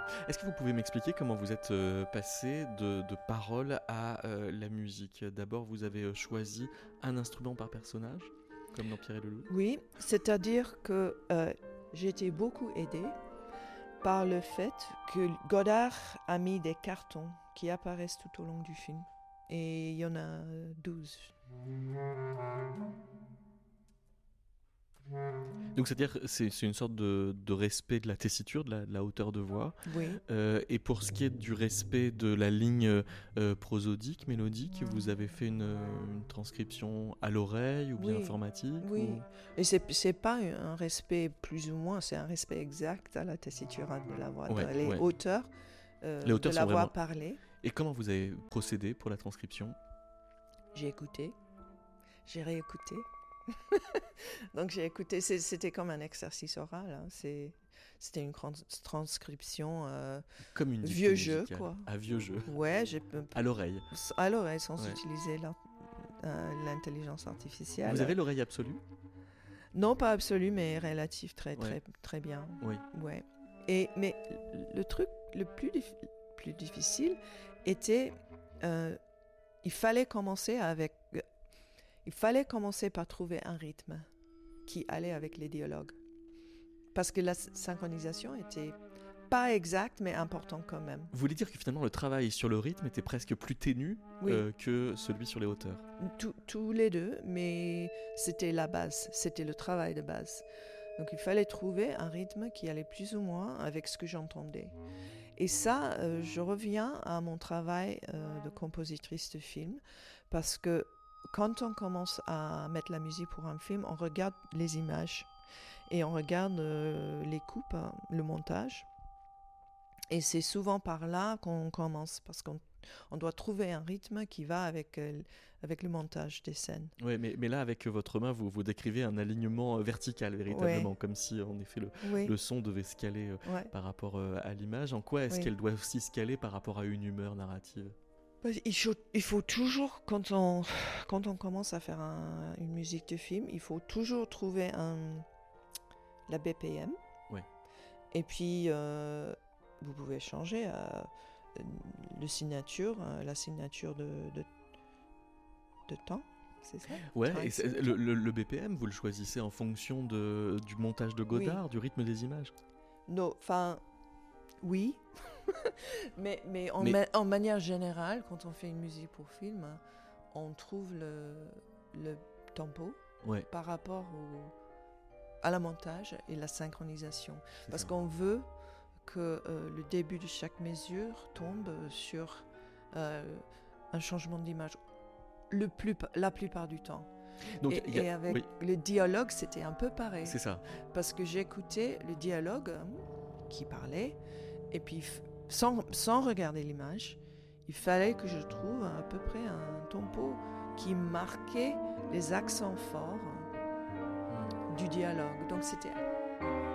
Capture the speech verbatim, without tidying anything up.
Est-ce que vous pouvez m'expliquer comment vous êtes euh, passé de, de paroles à euh, la musique? D'abord, vous avez euh, choisi un instrument par personnage, comme dans Pierre et le Loup. Oui, c'est-à-dire que euh, j'ai été beaucoup aidée par le fait que Godard a mis des cartons qui apparaissent tout au long du film. Et il y en a douze. Donc, c'est-à-dire que c'est, c'est une sorte de, de respect de la tessiture, de la, de la hauteur de voix. Oui. Euh, et pour ce qui est du respect de la ligne euh, prosodique, mélodique, vous avez fait une, une transcription à l'oreille ou bien Oui. informatique Oui. ou... Et c'est, c'est pas un respect plus ou moins, c'est un respect exact à la tessiture de la voix, Ouais, les ouais. hauteurs, euh, Les hauteurs de la sont voix vraiment... parlée. Et comment vous avez procédé pour la transcription? J'ai écouté, j'ai réécouté. Donc j'ai écouté, c'est, c'était comme un exercice oral, hein. c'est, c'était une trans- transcription euh, Comme une vieux dictée jeu, musicale. quoi. À vieux jeu. Ouais, j'ai À l'oreille. à l'oreille sans Ouais. utiliser la- euh, l'intelligence artificielle. Vous avez l'oreille absolue? Non, pas absolue, mais relative, très très Ouais. très bien. Oui. Ouais. Et mais le truc le plus dif- plus difficile était, euh, il fallait commencer avec, il fallait commencer par trouver un rythme qui allait avec les dialogues, parce que la synchronisation était pas exacte, mais importante quand même. Vous voulez dire que finalement le travail sur le rythme était presque plus ténu Oui. euh, que celui sur les hauteurs? Tous, tous les deux, mais c'était la base, c'était le travail de base. Donc il fallait trouver un rythme qui allait plus ou moins avec ce que j'entendais. Et ça, euh, je reviens à mon travail euh, de compositrice de film, parce que quand on commence à mettre la musique pour un film, on regarde les images et on regarde euh, les coupes, hein, le montage. Et c'est souvent par là qu'on commence, parce qu'on on doit trouver un rythme qui va avec, euh, avec le montage des scènes. Oui, mais, mais là, avec votre main, vous, vous décrivez un alignement vertical, véritablement, Ouais. comme si, en effet, le, Oui. le son devait se caler euh, Ouais. par rapport euh, à l'image. En quoi est-ce Oui. qu'elle doit aussi se caler par rapport à une humeur narrative? Il faut, il faut toujours, quand on, quand on commence à faire un, une musique de film, il faut toujours trouver un, la B P M. Ouais. Et puis, euh, vous pouvez changer euh, le signature, euh, la signature de, de, de temps, c'est ça? Ouais, Time et c'est- le, le, le B P M, vous le choisissez en fonction de, du montage de Godard, Oui. du rythme des images? Non, enfin, oui. mais mais, en, Mais- ma- en manière générale, quand on fait une musique pour film, on trouve le, le tempo Ouais, par rapport au, à la montage et la synchronisation. c'est Parce ça. qu'on veut que euh, le début de chaque mesure tombe sur euh, un changement d'image le plus, la plupart du temps. Donc, et, il y a- et avec oui, le dialogue, c'était un peu pareil. c'est ça. Parce que j'écoutais le dialogue euh, qui parlait, et puis f- sans, sans regarder l'image, il fallait que je trouve à peu près un tempo qui marquait les accents forts du dialogue. Donc c'était